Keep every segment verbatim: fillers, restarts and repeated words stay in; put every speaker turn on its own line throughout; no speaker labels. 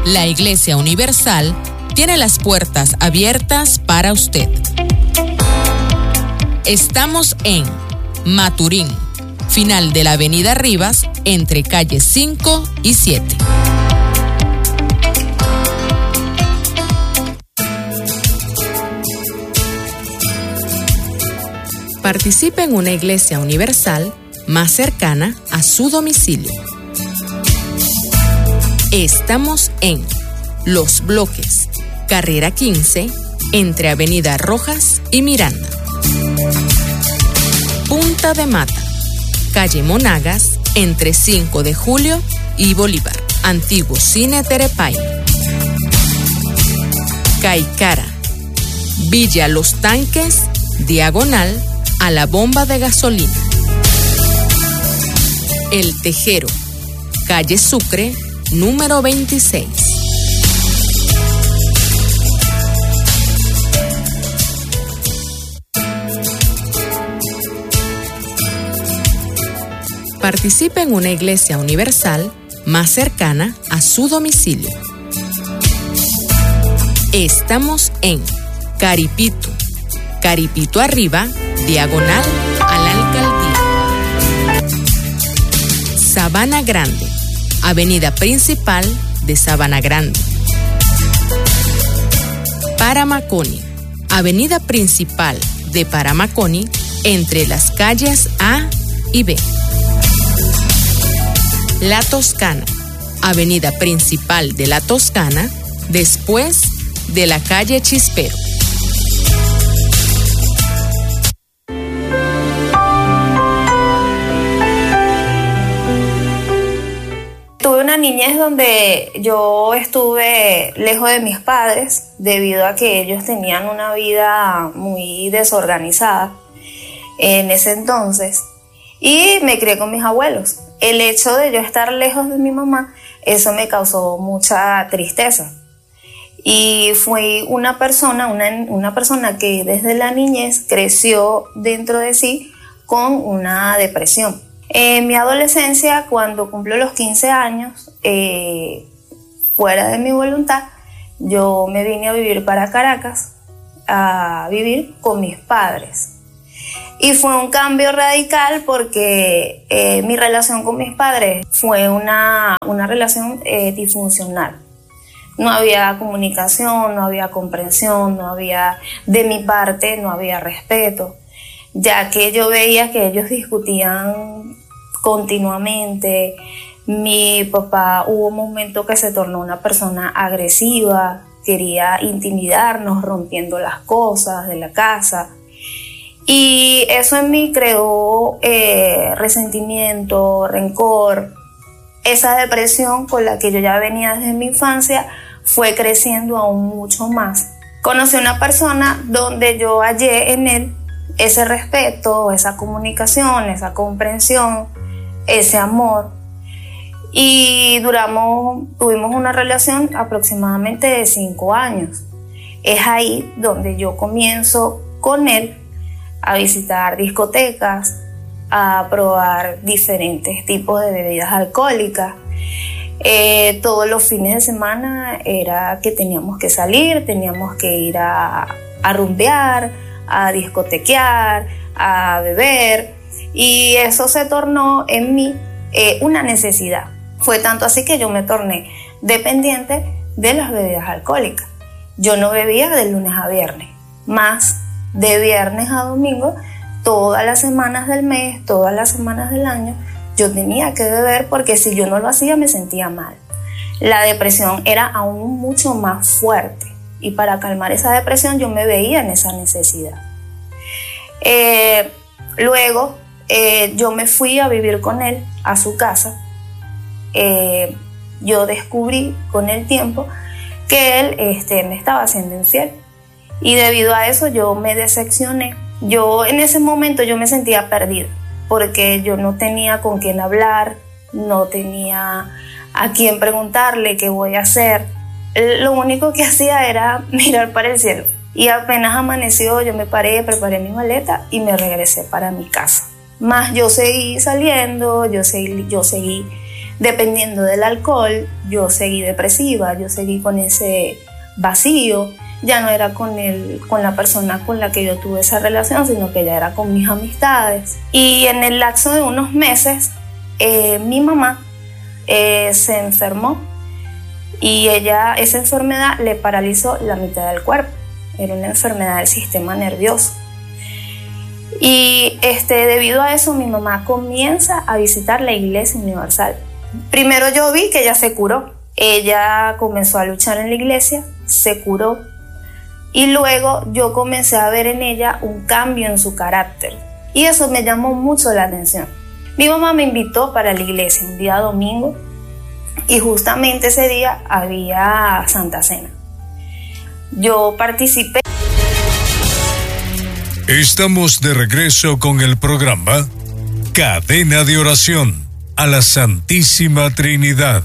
La Iglesia Universal tiene las puertas abiertas para usted. Estamos en Maturín, final de la Avenida Rivas, entre calles cinco y siete. Participe en una iglesia universal más cercana a su domicilio. Estamos en Los Bloques, carrera quince, entre Avenida Rojas y Miranda. Punta de Mata, calle Monagas, entre cinco de julio y Bolívar, antiguo Cine Terepay. Caicara, Villa Los Tanques, diagonal a la bomba de gasolina. El Tejero, calle Sucre, número veintiséis. Participe en una iglesia universal más cercana a su domicilio. Estamos en Caripito, Caripito Arriba, diagonal a la alcaldía. Sabana Grande, avenida principal de Sabana Grande. Paramaconi, avenida principal de Paramaconi, entre las calles A y B. La Toscana, avenida principal de La Toscana, después de la calle Chispero.
Tuve una niñez donde yo estuve lejos de mis padres debido a que ellos tenían una vida muy desorganizada en ese entonces, y me crié con mis abuelos. El hecho de yo estar lejos de mi mamá, eso me causó mucha tristeza. Y fui una persona, una, una persona que desde la niñez creció dentro de sí con una depresión. En mi adolescencia, cuando cumplo los quince años, eh, fuera de mi voluntad, yo me vine a vivir para Caracas, a vivir con mis padres. Y fue un cambio radical porque eh, mi relación con mis padres fue una, una relación eh, disfuncional. No había comunicación, no había comprensión, no había, de mi parte, no había respeto, ya que yo veía que ellos discutían continuamente. Mi papá hubo un momento que se tornó una persona agresiva, quería intimidarnos rompiendo las cosas de la casa. Y eso en mí creó eh, resentimiento, rencor. Esa depresión con la que yo ya venía desde mi infancia fue creciendo aún mucho más. Conocí a una persona donde yo hallé en él ese respeto, esa comunicación, esa comprensión, ese amor. Y duramos, tuvimos una relación aproximadamente de cinco años. Es ahí donde yo comienzo con él a visitar discotecas, a probar diferentes tipos de bebidas alcohólicas. Eh, todos los fines de semana era que teníamos que salir, teníamos que ir a, a rumbear, a discotequear, a beber, y eso se tornó en mí eh, una necesidad. Fue tanto así que yo me torné dependiente de las bebidas alcohólicas. Yo no bebía de lunes a viernes, más de viernes a domingo, todas las semanas del mes, todas las semanas del año, yo tenía que beber porque si yo no lo hacía me sentía mal. La depresión era aún mucho más fuerte y para calmar esa depresión yo me veía en esa necesidad. Eh, luego eh, yo me fui a vivir con él a su casa. Eh, yo descubrí con el tiempo que él este, me estaba haciendo infiel. Y debido a eso yo me decepcioné. Yo en ese momento yo me sentía perdida porque yo no tenía con quién hablar, no tenía a quién preguntarle qué voy a hacer. Lo único que hacía era mirar para el cielo. Y apenas amaneció yo me paré, preparé mi maleta y me regresé para mi casa. Más yo seguí saliendo, yo seguí, yo seguí Dependiendo del alcohol, yo seguí depresiva, yo seguí con ese vacío. Ya no era con, el, con la persona con la que yo tuve esa relación, sino que ya era con mis amistades. Y en el lapso de unos meses, eh, mi mamá eh, se enfermó y ella, esa enfermedad le paralizó la mitad del cuerpo. Era una enfermedad del sistema nervioso. Y este, debido a eso, mi mamá comienza a visitar la Iglesia Universal. Primero yo vi que ella se curó. Ella comenzó a luchar en la iglesia, se curó. Y luego yo comencé a ver en ella un cambio en su carácter. Y eso me llamó mucho la atención. Mi mamá me invitó para la iglesia un día domingo. Y justamente ese día había Santa Cena. Yo participé.
Estamos de regreso con el programa Cadena de Oración a la Santísima Trinidad.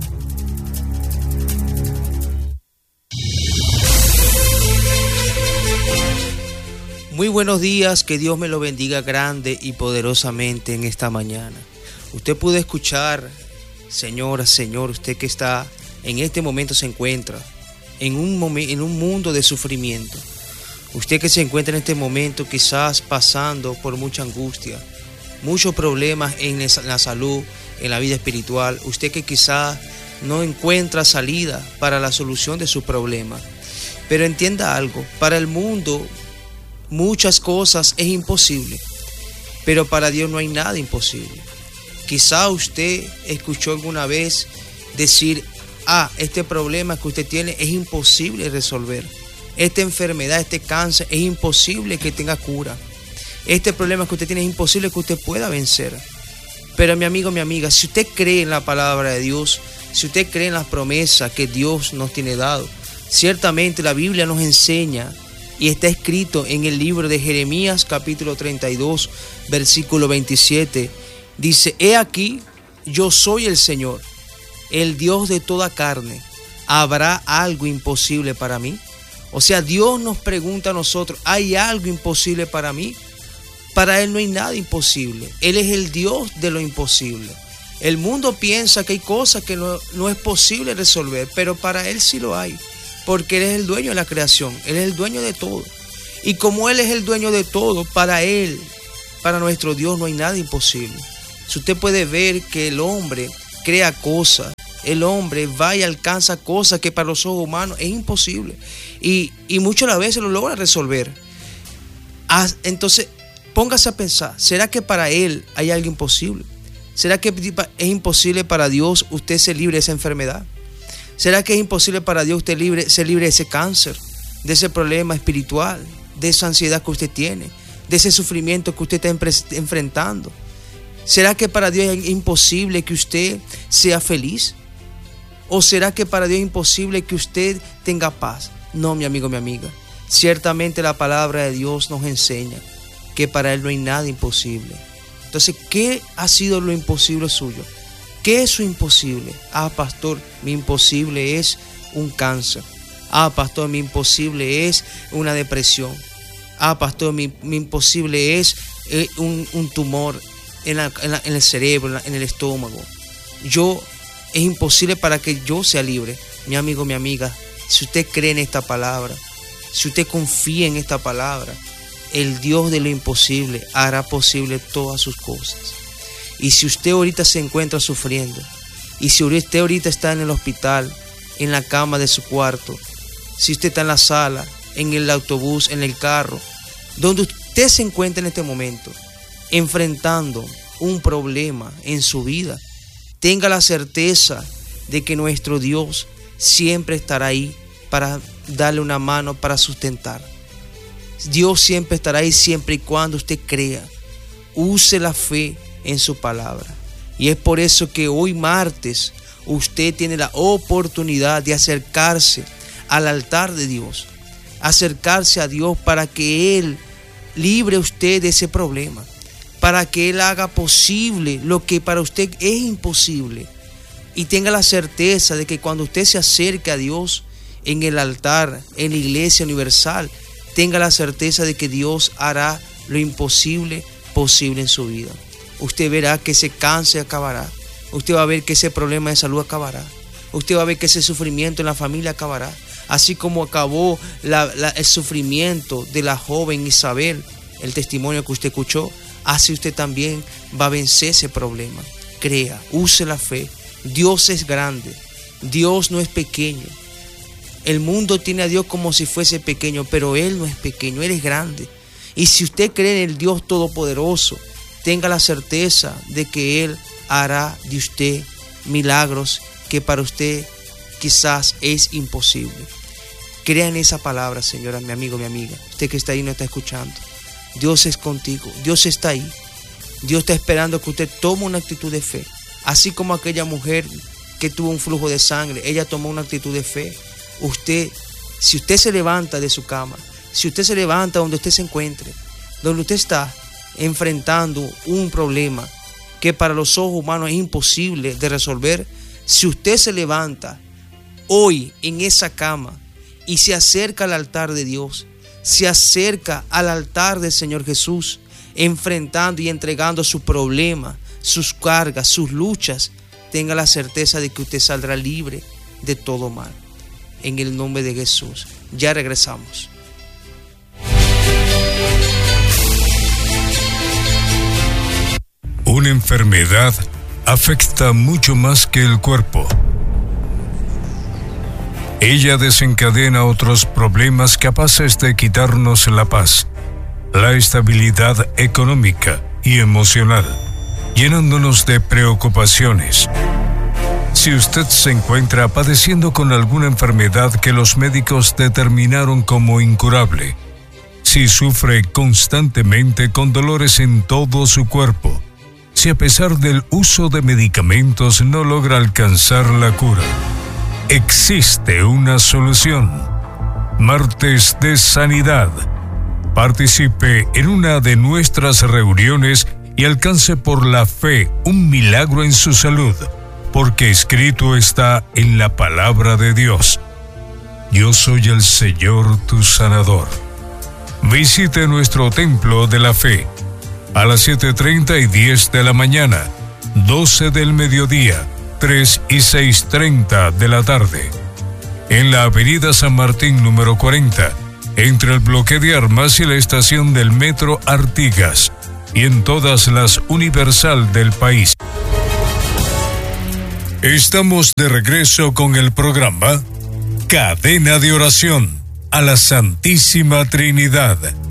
Muy buenos días, que Dios me lo bendiga grande y poderosamente en esta mañana. Usted pudo escuchar, señora, señor, usted que está en este momento se encuentra en un, momen- en un mundo de sufrimiento. Usted que se encuentra en este momento quizás pasando por mucha angustia, muchos problemas en la salud, en la vida espiritual. Usted que quizás no encuentra salida para la solución de sus problemas. Pero entienda algo, para el mundo muchas cosas es imposible, pero para Dios no hay nada imposible. Quizá usted escuchó alguna vez decir, ah, este problema que usted tiene es imposible resolver. Esta enfermedad, este cáncer, es imposible que tenga cura. Este problema que usted tiene es imposible que usted pueda vencer. Pero mi amigo, mi amiga, si usted cree en la palabra de Dios, si usted cree en las promesas que Dios nos tiene dado, ciertamente la Biblia nos enseña. Y está escrito en el libro de Jeremías capítulo treinta y dos, versículo veintisiete. Dice, he aquí, yo soy el Señor, el Dios de toda carne. ¿Habrá algo imposible para mí? O sea, Dios nos pregunta a nosotros, ¿hay algo imposible para mí? Para Él no hay nada imposible. Él es el Dios de lo imposible. El mundo piensa que hay cosas que no, no es posible resolver, pero para Él sí lo hay. Porque Él es el dueño de la creación, Él es el dueño de todo. Y como Él es el dueño de todo, para Él, para nuestro Dios no hay nada imposible. Si usted puede ver que el hombre crea cosas, el hombre va y alcanza cosas que para los ojos humanos es imposible. Y, y muchas las veces lo logra resolver. Entonces, póngase a pensar, ¿será que para Él hay algo imposible? ¿Será que es imposible para Dios usted ser libre de esa enfermedad? ¿Será que es imposible para Dios usted libre, ser libre de ese cáncer, de ese problema espiritual, de esa ansiedad que usted tiene, de ese sufrimiento que usted está enfrentando? ¿Será que para Dios es imposible que usted sea feliz? ¿O será que para Dios es imposible que usted tenga paz? No, mi amigo, mi amiga. Ciertamente la palabra de Dios nos enseña que para Él no hay nada imposible. Entonces, ¿qué ha sido lo imposible suyo? ¿Qué es su imposible? Ah, pastor, mi imposible es un cáncer. Ah, pastor, mi imposible es una depresión. Ah, pastor, mi, mi imposible es eh, un, un tumor en, la, en, la, en el cerebro, en, la, en el estómago. Yo, es imposible para que yo sea libre. Mi amigo, mi amiga, si usted cree en esta palabra, si usted confía en esta palabra, el Dios de lo imposible hará posible todas sus cosas. Y si usted ahorita se encuentra sufriendo, y si usted ahorita está en el hospital, en la cama de su cuarto, si usted está en la sala, en el autobús, en el carro, donde usted se encuentra en este momento, enfrentando un problema en su vida, tenga la certeza de que nuestro Dios siempre estará ahí para darle una mano, para sustentar. Dios siempre estará ahí siempre y cuando usted crea. Use la fe en su palabra. Y es por eso que hoy martes usted tiene la oportunidad de acercarse al altar de Dios, acercarse a Dios para que Él libre a usted de ese problema, para que Él haga posible lo que para usted es imposible, y tenga la certeza de que cuando usted se acerque a Dios en el altar, en la iglesia universal, tenga la certeza de que Dios hará lo imposible posible en su vida. Usted verá que ese cáncer acabará. usted va a ver que ese problema de salud acabará. Usted va a ver que ese sufrimiento en la familia acabará. Así como acabó la, la, el sufrimiento de la joven Isabel, el testimonio que usted escuchó, así usted también va a vencer ese problema. Crea, use la fe. Dios es grande. Dios no es pequeño. El mundo tiene a Dios como si fuese pequeño, pero Él no es pequeño, Él es grande. Y si usted cree en el Dios Todopoderoso, tenga la certeza de que Él hará de usted milagros que para usted quizás es imposible. Crea en esa palabra, señora, mi amigo, mi amiga. Usted que está ahí no está escuchando. Dios es contigo, Dios está ahí. Dios está esperando que usted tome una actitud de fe. Así como aquella mujer que tuvo un flujo de sangre, ella tomó una actitud de fe. Usted, si usted se levanta de su cama, si usted se levanta donde usted se encuentre, donde usted está enfrentando un problema que para los ojos humanos es imposible de resolver, si usted se levanta hoy en esa cama y se acerca al altar de Dios, se acerca al altar del Señor Jesús, enfrentando y entregando su problema, sus cargas, sus luchas, tenga la certeza de que usted saldrá libre de todo mal. En el nombre de Jesús. Ya regresamos.
Una enfermedad afecta mucho más que el cuerpo. Ella desencadena otros problemas capaces de quitarnos la paz, la estabilidad económica y emocional, llenándonos de preocupaciones. Si usted se encuentra padeciendo con alguna enfermedad que los médicos determinaron como incurable, si sufre constantemente con dolores en todo su cuerpo, si a pesar del uso de medicamentos no logra alcanzar la cura, existe una solución. Martes de Sanidad. Participe en una de nuestras reuniones y alcance por la fe un milagro en su salud, porque escrito está en la palabra de Dios: yo soy el Señor tu sanador. Visite nuestro templo de la fe a las siete treinta y diez de la mañana, doce del mediodía, tres y seis treinta de la tarde, en la avenida San Martín número cuarenta, entre el bloque de Armas y la estación del Metro Artigas, y en todas las Universal del país. Estamos de regreso con el programa Cadena de Oración a la Santísima Trinidad.